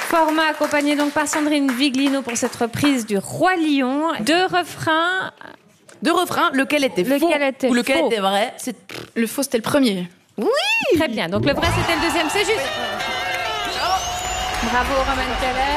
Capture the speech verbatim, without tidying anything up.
Format accompagné donc par Sandrine Viglino pour cette reprise du Roi Lion. Deux refrains. Deux refrains, lequel était lequel faux était ou lequel faux. était vrai? C'est... Le faux, c'était le premier. Oui. Très bien. Donc le vrai, c'était le deuxième. C'est juste. Bravo, Roman Keller.